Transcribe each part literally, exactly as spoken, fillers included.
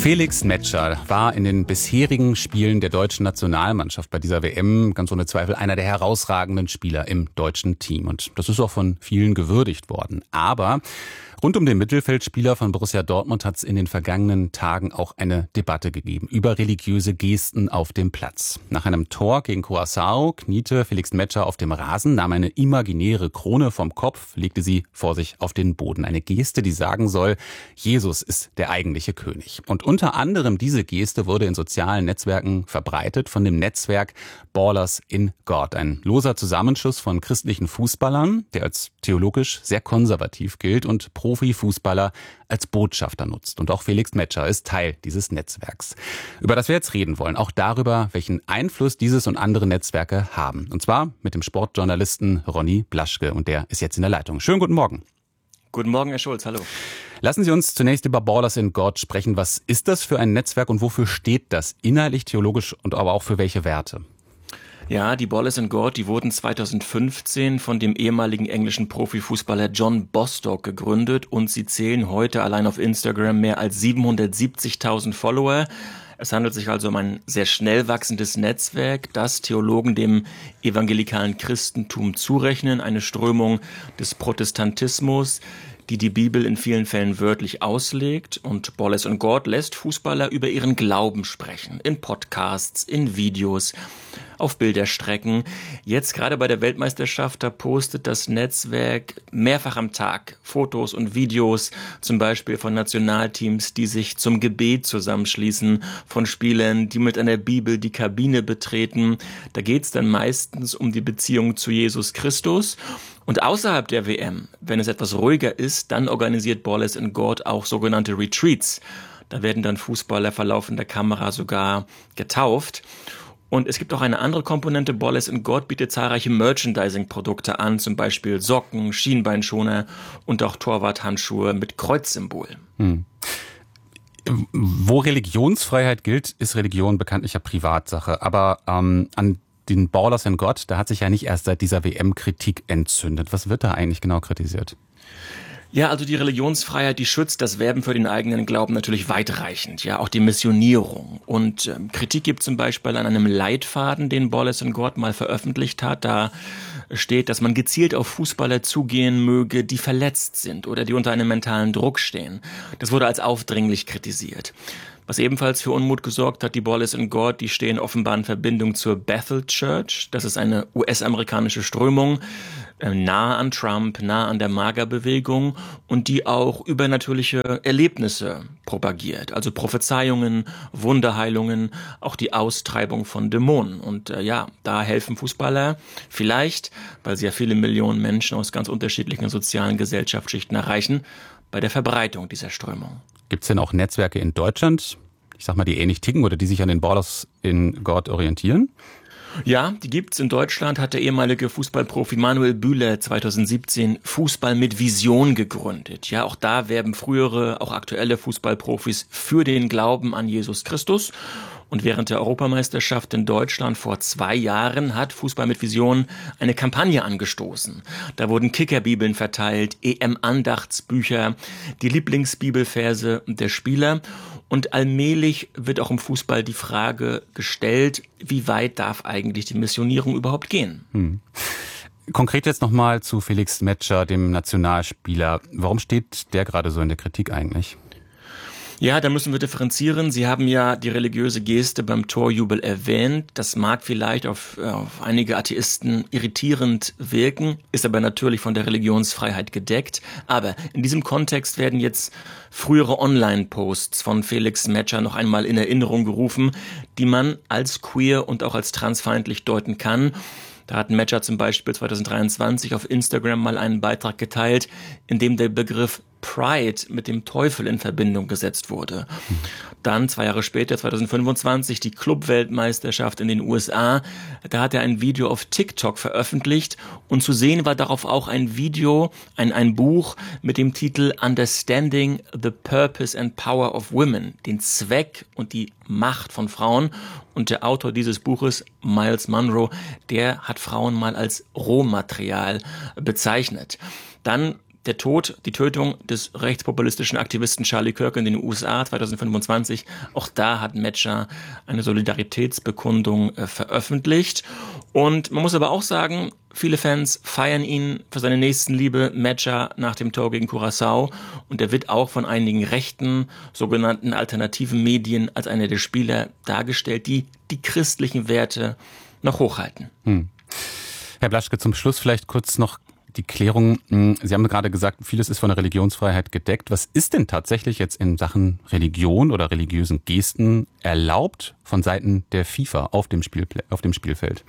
Felix Metscher war in den bisherigen Spielen der deutschen Nationalmannschaft bei dieser W M ganz ohne Zweifel einer der herausragenden Spieler im deutschen Team. Und das ist auch von vielen gewürdigt worden. Aber rund um den Mittelfeldspieler von Borussia Dortmund hat es in den vergangenen Tagen auch eine Debatte gegeben über religiöse Gesten auf dem Platz. Nach einem Tor gegen Curaçao kniete Felix Metscher auf dem Rasen, nahm eine imaginäre Krone vom Kopf, legte sie vor sich auf den Boden. Eine Geste, die sagen soll, Jesus ist der eigentliche König. Und unter anderem diese Geste wurde in sozialen Netzwerken verbreitet von dem Netzwerk Ballers in God. Ein loser Zusammenschluss von christlichen Fußballern, der als theologisch sehr konservativ gilt und Profifußballer als Botschafter nutzt. Und auch Felix Metscher ist Teil dieses Netzwerks. Über das wir jetzt reden wollen, auch darüber, welchen Einfluss dieses und andere Netzwerke haben. Und zwar mit dem Sportjournalisten Ronny Blaschke. Und der ist jetzt in der Leitung. Schönen guten Morgen. Guten Morgen, Herr Schulz. Hallo. Lassen Sie uns zunächst über Ballers in God sprechen. Was ist das für ein Netzwerk und wofür steht das? Inhaltlich, theologisch und aber auch für welche Werte? Ja, die Ballers in God, die wurden zweitausendfünfzehn von dem ehemaligen englischen Profifußballer John Bostock gegründet und sie zählen heute allein auf Instagram mehr als siebenhundertsiebzigtausend Follower. Es handelt sich also um ein sehr schnell wachsendes Netzwerk, das Theologen dem evangelikalen Christentum zurechnen, eine Strömung des Protestantismus, die die Bibel in vielen Fällen wörtlich auslegt. Und Ballers in God lässt Fußballer über ihren Glauben sprechen, in Podcasts, in Videos, auf Bilderstrecken. Jetzt gerade bei der Weltmeisterschaft, da postet das Netzwerk mehrfach am Tag Fotos und Videos, zum Beispiel von Nationalteams, die sich zum Gebet zusammenschließen, von Spielern, die mit einer Bibel die Kabine betreten. Da geht es dann meistens um die Beziehung zu Jesus Christus. Und außerhalb der W M, wenn es etwas ruhiger ist, dann organisiert Ballers in God auch sogenannte Retreats. Da werden dann Fußballer vor laufender Kamera sogar getauft. Und es gibt auch eine andere Komponente. Ballers in God bietet zahlreiche Merchandising-Produkte an, zum Beispiel Socken, Schienbeinschoner und auch Torwarthandschuhe mit Kreuzsymbol. Hm. Wo Religionsfreiheit gilt, ist Religion bekanntlich ja Privatsache. Aber ähm, an den Ballers in God, da hat sich ja nicht erst seit dieser W M Kritik entzündet. Was wird da eigentlich genau kritisiert? Ja, also die Religionsfreiheit, die schützt das Werben für den eigenen Glauben natürlich weitreichend, ja, auch die Missionierung. Und ähm, Kritik gibt zum Beispiel an einem Leitfaden, den Ballers in God mal veröffentlicht hat. Da steht, dass man gezielt auf Fußballer zugehen möge, die verletzt sind oder die unter einem mentalen Druck stehen. Das wurde als aufdringlich kritisiert. Was ebenfalls für Unmut gesorgt hat, die Ballers in God, die stehen offenbar in Verbindung zur Bethel Church. Das ist eine U S-amerikanische Strömung, äh, nahe an Trump, nahe an der MAGA-Bewegung und die auch übernatürliche Erlebnisse propagiert. Also Prophezeiungen, Wunderheilungen, auch die Austreibung von Dämonen. Und äh, ja, da helfen Fußballer vielleicht, weil sie ja viele Millionen Menschen aus ganz unterschiedlichen sozialen Gesellschaftsschichten erreichen, bei der Verbreitung dieser Strömung. Gibt es denn auch Netzwerke in Deutschland, ich sag mal, die ähnlich ticken oder die sich an den Ballers in God orientieren? Ja, die gibt's. In Deutschland hat der ehemalige Fußballprofi Manuel Bühler zweitausendsiebzehn Fußball mit Vision gegründet. Ja, auch da werben frühere, auch aktuelle Fußballprofis für den Glauben an Jesus Christus. Und während der Europameisterschaft in Deutschland vor zwei Jahren hat Fußball mit Vision eine Kampagne angestoßen. Da wurden Kickerbibeln verteilt, E M-Andachtsbücher, die Lieblingsbibelverse der Spieler. Und allmählich wird auch im Fußball die Frage gestellt, wie weit darf eigentlich die Missionierung überhaupt gehen? Hm. Konkret jetzt nochmal zu Felix Metscher, dem Nationalspieler. Warum steht der gerade so in der Kritik eigentlich? Ja, da müssen wir differenzieren. Sie haben ja die religiöse Geste beim Torjubel erwähnt. Das mag vielleicht auf, auf einige Atheisten irritierend wirken, ist aber natürlich von der Religionsfreiheit gedeckt. Aber in diesem Kontext werden jetzt frühere Online-Posts von Felix Metscher noch einmal in Erinnerung gerufen, die man als queer und auch als transfeindlich deuten kann. Da hat Metscher zum Beispiel zweitausenddreiundzwanzig auf Instagram mal einen Beitrag geteilt, in dem der Begriff Pride mit dem Teufel in Verbindung gesetzt wurde. Dann, zwei Jahre später, zweitausendfünfundzwanzig, die Clubweltmeisterschaft in den U S A. Da hat er ein Video auf TikTok veröffentlicht und zu sehen war darauf auch ein Video, ein, ein Buch mit dem Titel Understanding the Purpose and Power of Women, den Zweck und die Macht von Frauen. Und der Autor dieses Buches, Miles Monroe, der hat Frauen mal als Rohmaterial bezeichnet. Dann der Tod, die Tötung des rechtspopulistischen Aktivisten Charlie Kirk in den U S A zweitausendfünfundzwanzig, auch da hat Metscher eine Solidaritätsbekundung äh, veröffentlicht. Und man muss aber auch sagen, viele Fans feiern ihn für seine Nächstenliebe, Metscher nach dem Tor gegen Curaçao. Und er wird auch von einigen rechten, sogenannten alternativen Medien als einer der Spieler dargestellt, die die christlichen Werte noch hochhalten. Hm. Herr Blaschke, zum Schluss vielleicht kurz noch die Klärung. Sie haben gerade gesagt, vieles ist von der Religionsfreiheit gedeckt. Was ist denn tatsächlich jetzt in Sachen Religion oder religiösen Gesten erlaubt von Seiten der FIFA auf dem Spielpla- auf dem Spielfeld?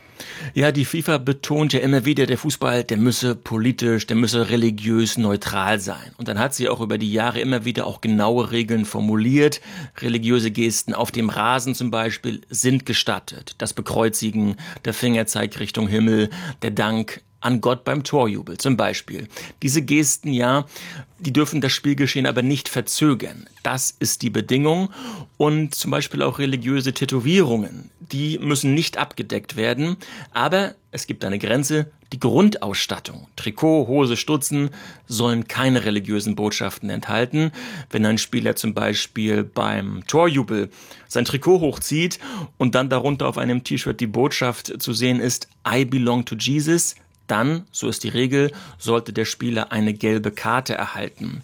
Ja, die FIFA betont ja immer wieder, der Fußball, der müsse politisch, der müsse religiös neutral sein. Und dann hat sie auch über die Jahre immer wieder auch genaue Regeln formuliert. Religiöse Gesten auf dem Rasen zum Beispiel sind gestattet. Das Bekreuzigen, der Fingerzeig Richtung Himmel, der Dank an Gott beim Torjubel zum Beispiel. Diese Gesten, ja, die dürfen das Spielgeschehen aber nicht verzögern. Das ist die Bedingung. Und zum Beispiel auch religiöse Tätowierungen, die müssen nicht abgedeckt werden. Aber es gibt eine Grenze, die Grundausstattung. Trikot, Hose, Stutzen sollen keine religiösen Botschaften enthalten. Wenn ein Spieler zum Beispiel beim Torjubel sein Trikot hochzieht und dann darunter auf einem T-Shirt die Botschaft zu sehen ist, I belong to Jesus, dann, so ist die Regel, sollte der Spieler eine gelbe Karte erhalten.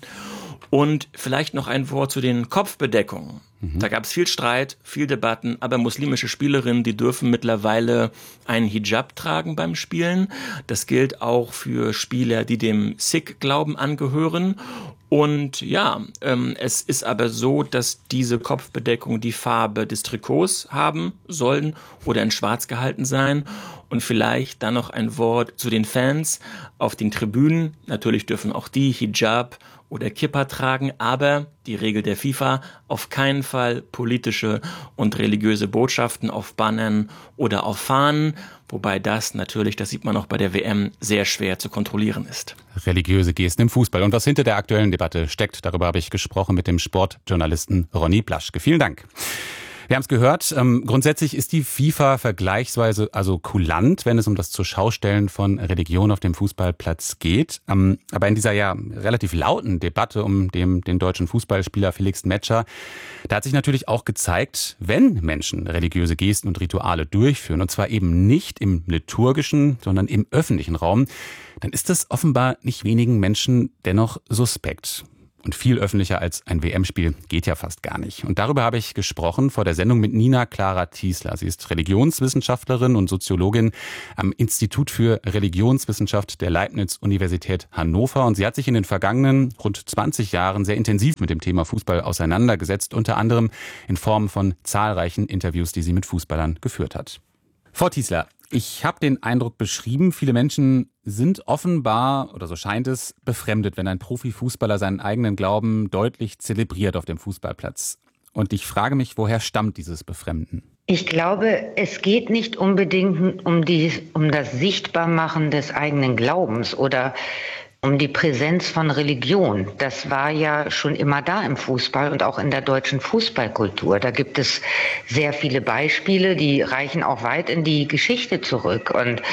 Und vielleicht noch ein Wort zu den Kopfbedeckungen. Mhm. Da gab es viel Streit, viel Debatten, aber muslimische Spielerinnen, die dürfen mittlerweile einen Hijab tragen beim Spielen. Das gilt auch für Spieler, die dem Sikh-Glauben angehören. Und ja, ähm, es ist aber so, dass diese Kopfbedeckung die Farbe des Trikots haben sollen oder in schwarz gehalten sein. Und vielleicht dann noch ein Wort zu den Fans auf den Tribünen. Natürlich dürfen auch die Hijab oder Kippa tragen, aber die Regel der FIFA, auf keinen Fall politische und religiöse Botschaften auf Bannern oder auf Fahnen, wobei das natürlich, das sieht man auch bei der W M, sehr schwer zu kontrollieren ist. Religiöse Gesten im Fußball. Und was hinter der aktuellen Debatte steckt, darüber habe ich gesprochen mit dem Sportjournalisten Ronny Blaschke. Vielen Dank. Wir haben es gehört, ähm, grundsätzlich ist die FIFA vergleichsweise also kulant, wenn es um das Zurschaustellen von Religion auf dem Fußballplatz geht. Ähm, aber in dieser ja relativ lauten Debatte um den, den deutschen Fußballspieler Felix Metscher, da hat sich natürlich auch gezeigt, wenn Menschen religiöse Gesten und Rituale durchführen, und zwar eben nicht im liturgischen, sondern im öffentlichen Raum, dann ist das offenbar nicht wenigen Menschen dennoch suspekt. Und viel öffentlicher als ein W M-Spiel geht ja fast gar nicht. Und darüber habe ich gesprochen vor der Sendung mit Nina Clara Tiesler. Sie ist Religionswissenschaftlerin und Soziologin am Institut für Religionswissenschaft der Leibniz-Universität Hannover. Und sie hat sich in den vergangenen rund zwanzig Jahren sehr intensiv mit dem Thema Fußball auseinandergesetzt, unter anderem in Form von zahlreichen Interviews, die sie mit Fußballern geführt hat. Frau Tiesler, ich habe den Eindruck beschrieben, viele Menschen sind offenbar, oder so scheint es, befremdet, wenn ein Profifußballer seinen eigenen Glauben deutlich zelebriert auf dem Fußballplatz. Und ich frage mich, woher stammt dieses Befremden? Ich glaube, es geht nicht unbedingt um, die, um das Sichtbarmachen des eigenen Glaubens oder um die Präsenz von Religion. Das war ja schon immer da im Fußball und auch in der deutschen Fußballkultur. Da gibt es sehr viele Beispiele, die reichen auch weit in die Geschichte zurück. Und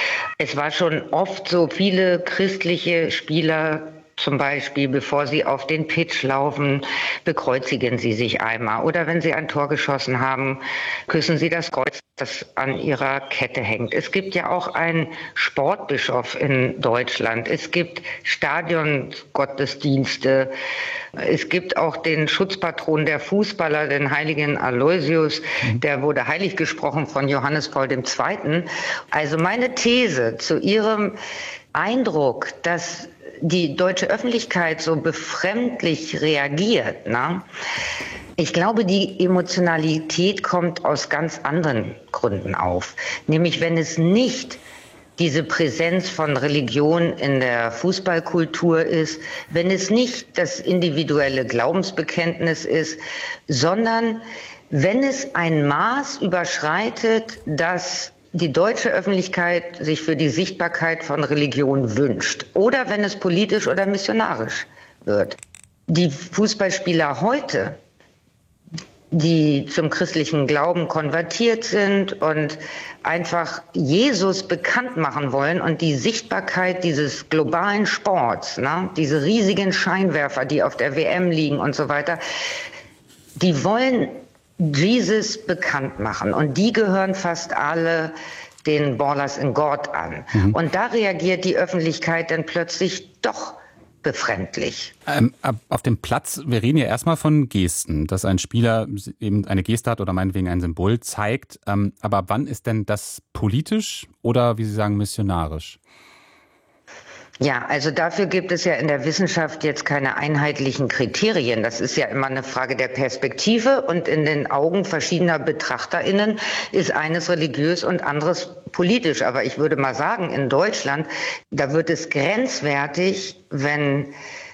es war schon oft so, viele christliche Spieler zum Beispiel, bevor sie auf den Pitch laufen, bekreuzigen sie sich einmal. Oder wenn sie ein Tor geschossen haben, küssen sie das Kreuz, das an ihrer Kette hängt. Es gibt ja auch einen Sportbischof in Deutschland. Es gibt Stadiongottesdienste. Es gibt auch den Schutzpatron der Fußballer, den heiligen Aloysius. Der wurde heilig gesprochen von Johannes Paul der Zweite. Also meine These zu Ihrem Eindruck, dass die deutsche Öffentlichkeit so befremdlich reagiert, ne? Ich glaube, die Emotionalität kommt aus ganz anderen Gründen auf. Nämlich, wenn es nicht diese Präsenz von Religion in der Fußballkultur ist, wenn es nicht das individuelle Glaubensbekenntnis ist, sondern wenn es ein Maß überschreitet, das die deutsche Öffentlichkeit sich für die Sichtbarkeit von Religion wünscht. Oder wenn es politisch oder missionarisch wird. Die Fußballspieler heute, die zum christlichen Glauben konvertiert sind und einfach Jesus bekannt machen wollen und die Sichtbarkeit dieses globalen Sports, ne, diese riesigen Scheinwerfer, die auf der W M liegen und so weiter, die wollen Jesus bekannt machen und die gehören fast alle den Ballers in God an. Mhm. Und da reagiert die Öffentlichkeit dann plötzlich doch befremdlich. Ähm, auf dem Platz, wir reden ja erstmal von Gesten, dass ein Spieler eben eine Geste hat oder meinetwegen ein Symbol zeigt. Ähm, aber wann ist denn das politisch oder, wie Sie sagen, missionarisch? Ja, also dafür gibt es ja in der Wissenschaft jetzt keine einheitlichen Kriterien. Das ist ja immer eine Frage der Perspektive und in den Augen verschiedener BetrachterInnen ist eines religiös und anderes politisch. Aber ich würde mal sagen, in Deutschland, da wird es grenzwertig, wenn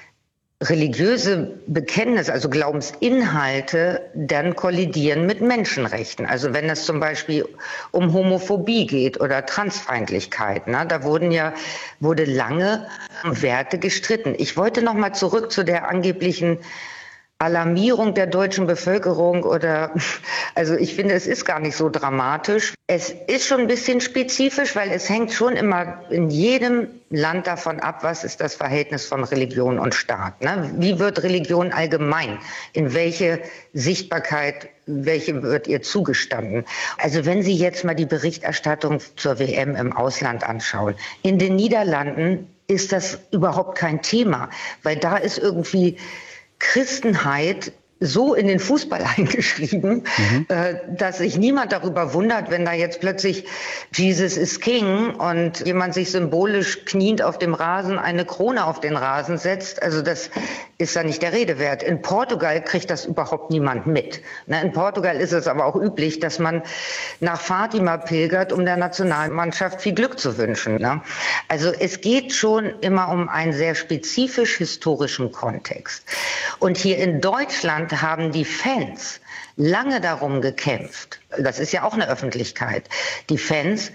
religiöse Bekenntnisse, also Glaubensinhalte, dann kollidieren mit Menschenrechten. Also wenn es zum Beispiel um Homophobie geht oder Transfeindlichkeit, ne, da wurden ja, wurde lange um Werte gestritten. Ich wollte noch mal zurück zu der angeblichen Alarmierung der deutschen Bevölkerung oder, also ich finde, es ist gar nicht so dramatisch. Es ist schon ein bisschen spezifisch, weil es hängt schon immer in jedem Land davon ab, was ist das Verhältnis von Religion und Staat. Ne? Wie wird Religion allgemein? In welche Sichtbarkeit, welche wird ihr zugestanden? Also wenn Sie jetzt mal die Berichterstattung zur W M im Ausland anschauen, in den Niederlanden ist das überhaupt kein Thema, weil da ist irgendwie Christenheit so in den Fußball eingeschrieben, mhm. äh, dass sich niemand darüber wundert, wenn da jetzt plötzlich Jesus is King und jemand sich symbolisch kniend auf dem Rasen eine Krone auf den Rasen setzt. Also das ist da nicht der Rede wert. In Portugal kriegt das überhaupt niemand mit. Ne, in Portugal ist es aber auch üblich, dass man nach Fatima pilgert, um der Nationalmannschaft viel Glück zu wünschen. Ne? Also es geht schon immer um einen sehr spezifisch historischen Kontext. Und hier in Deutschland haben die Fans lange darum gekämpft, das ist ja auch eine Öffentlichkeit, die Fans,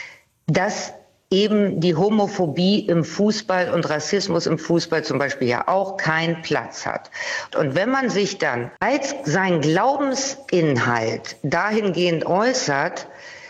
dass eben die Homophobie im Fußball und Rassismus im Fußball zum Beispiel ja auch keinen Platz hat. Und wenn man sich dann als sein Glaubensinhalt dahingehend äußert,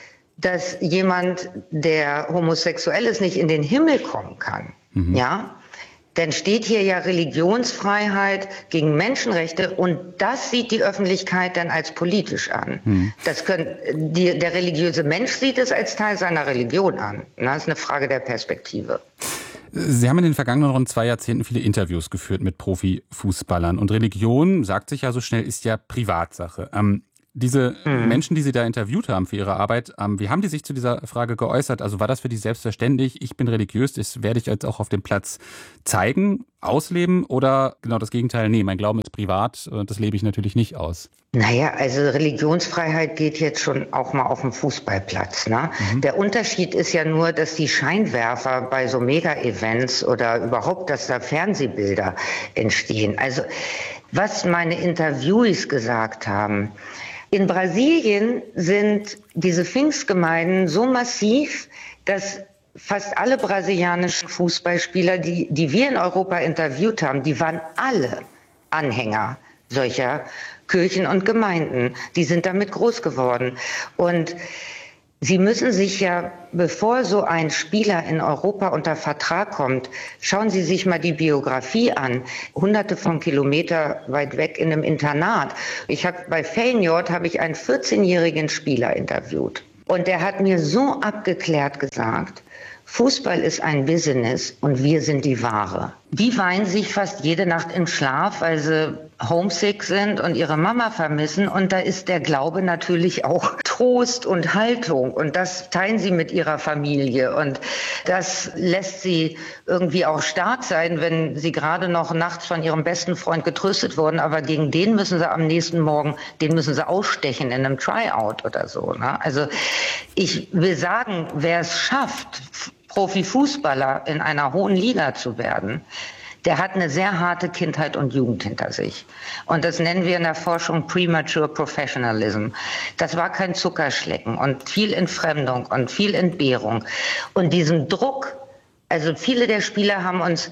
dass jemand, der homosexuell ist, nicht in den Himmel kommen kann, mhm. ja, dann steht hier ja Religionsfreiheit gegen Menschenrechte und das sieht die Öffentlichkeit dann als politisch an. Hm. Das können, die, der religiöse Mensch sieht es als Teil seiner Religion an. Das ist eine Frage der Perspektive. Sie haben in den vergangenen rund zwei Jahrzehnten viele Interviews geführt mit Profifußballern. Und Religion, sagt sich ja so schnell, ist ja Privatsache. Ähm, diese mhm. Menschen, die Sie da interviewt haben für Ihre Arbeit, ähm, wie haben die sich zu dieser Frage geäußert? Also war das für die selbstverständlich, ich bin religiös, das werde ich jetzt auch auf dem Platz zeigen, ausleben oder genau das Gegenteil? Nee, mein Glauben ist privat und das lebe ich natürlich nicht aus. Naja, also Religionsfreiheit geht jetzt schon auch mal auf dem Fußballplatz. Ne? Mhm. Der Unterschied ist ja nur, dass die Scheinwerfer bei so Mega-Events oder überhaupt, dass da Fernsehbilder entstehen. Also was meine Interviewees gesagt haben, in Brasilien sind diese Pfingstgemeinden so massiv, dass fast alle brasilianischen Fußballspieler, die, die wir in Europa interviewt haben, die waren alle Anhänger solcher Kirchen und Gemeinden. Die sind damit groß geworden. Und Sie müssen sich ja, bevor so ein Spieler in Europa unter Vertrag kommt, schauen Sie sich mal die Biografie an. Hunderte von Kilometer weit weg in einem Internat. Ich habe bei Feyenoord habe ich einen vierzehnjährigen Spieler interviewt. Und der hat mir so abgeklärt gesagt, Fußball ist ein Business und wir sind die Ware. Die weinen sich fast jede Nacht im Schlaf, weil sie homesick sind und ihre Mama vermissen. Und da ist der Glaube natürlich auch Trost und Haltung. Und das teilen sie mit ihrer Familie. Und das lässt sie irgendwie auch stark sein, wenn sie gerade noch nachts von ihrem besten Freund getröstet wurden. Aber gegen den müssen sie am nächsten Morgen, den müssen sie ausstechen in einem Tryout oder so. Ne? Also ich will sagen, wer es schafft, Profifußballer in einer hohen Liga zu werden, der hat eine sehr harte Kindheit und Jugend hinter sich. Und das nennen wir in der Forschung Premature Professionalism. Das war kein Zuckerschlecken und viel Entfremdung und viel Entbehrung. Und diesen Druck, also viele der Spieler haben uns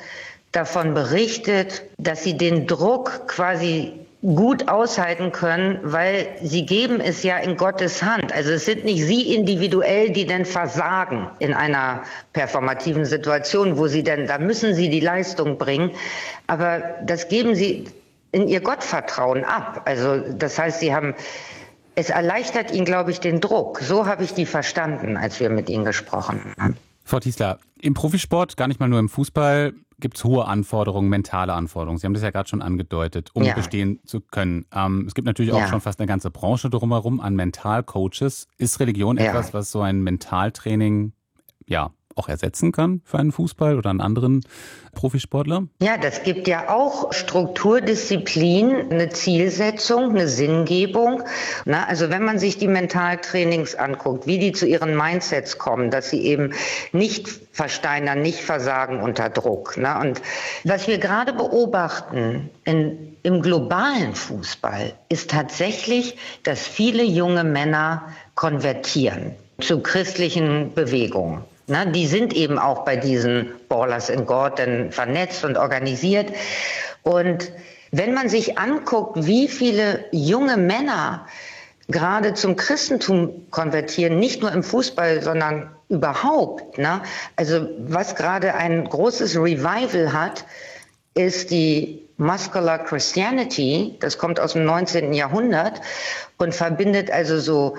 davon berichtet, dass sie den Druck quasi gut aushalten können, weil sie geben es ja in Gottes Hand. Also es sind nicht sie individuell, die denn versagen in einer performativen Situation, wo sie denn, da müssen sie die Leistung bringen, aber das geben sie in ihr Gottvertrauen ab. Also das heißt, sie haben, es erleichtert ihnen, glaube ich, den Druck. So habe ich die verstanden, als wir mit ihnen gesprochen haben. Frau Tiesler, im Profisport, gar nicht mal nur im Fußball, gibt es hohe Anforderungen, mentale Anforderungen. Sie haben das ja gerade schon angedeutet, um ja. bestehen zu können. Ähm, es gibt natürlich auch ja. schon fast eine ganze Branche drumherum an Mentalcoaches. Ist Religion ja. etwas, was so ein Mentaltraining ja auch ersetzen kann für einen Fußball oder einen anderen Profisportler? Ja, das gibt ja auch Strukturdisziplin, eine Zielsetzung, eine Sinngebung. Na, also wenn man sich die Mentaltrainings anguckt, wie die zu ihren Mindsets kommen, dass sie eben nicht versteinern, nicht versagen unter Druck. Na, und was wir gerade beobachten in, im globalen Fußball ist tatsächlich, dass viele junge Männer konvertieren zu christlichen Bewegungen. Na, die sind eben auch bei diesen Ballers in God dann vernetzt und organisiert. Und wenn man sich anguckt, wie viele junge Männer gerade zum Christentum konvertieren, nicht nur im Fußball, sondern überhaupt, ne? Also was gerade ein großes Revival hat, ist die Muscular Christianity. Das kommt aus dem neunzehnten Jahrhundert und verbindet also so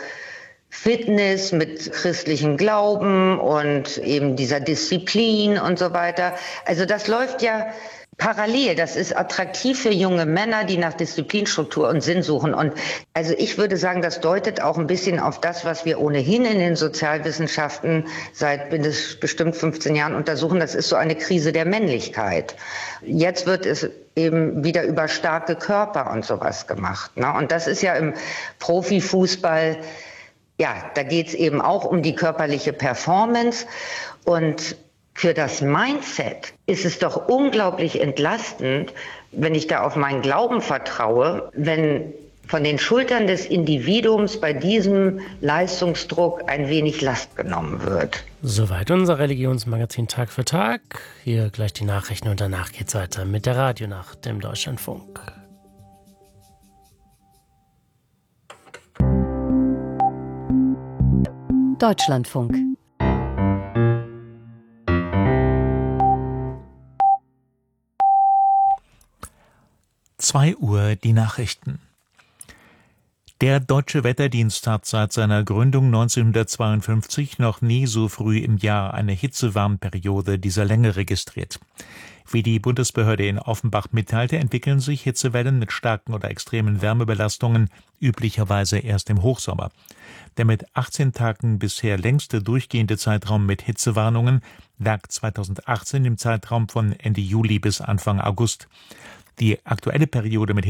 Fitness mit christlichem Glauben und eben dieser Disziplin und so weiter. Also das läuft ja parallel. Das ist attraktiv für junge Männer, die nach Disziplinstruktur und Sinn suchen. Und also ich würde sagen, das deutet auch ein bisschen auf das, was wir ohnehin in den Sozialwissenschaften seit bestimmt fünfzehn Jahren untersuchen. Das ist so eine Krise der Männlichkeit. Jetzt wird es eben wieder über starke Körper und sowas gemacht, ne? Und das ist ja im Profifußball, ja, da geht es eben auch um die körperliche Performance. Und für das Mindset ist es doch unglaublich entlastend, wenn ich da auf meinen Glauben vertraue, wenn von den Schultern des Individuums bei diesem Leistungsdruck ein wenig Last genommen wird. Soweit unser Religionsmagazin Tag für Tag. Hier gleich die Nachrichten und danach geht's weiter mit der Radionacht im Deutschlandfunk. Deutschlandfunk. zwei Uhr die Nachrichten. Der Deutsche Wetterdienst hat seit seiner Gründung neunzehnhundertzweiundfünfzig noch nie so früh im Jahr eine Hitzewarnperiode dieser Länge registriert. Wie die Bundesbehörde in Offenbach mitteilte, entwickeln sich Hitzewellen mit starken oder extremen Wärmebelastungen üblicherweise erst im Hochsommer. Der mit achtzehn Tagen bisher längste durchgehende Zeitraum mit Hitzewarnungen lag zweitausendachtzehn im Zeitraum von Ende Juli bis Anfang August. Die aktuelle Periode mit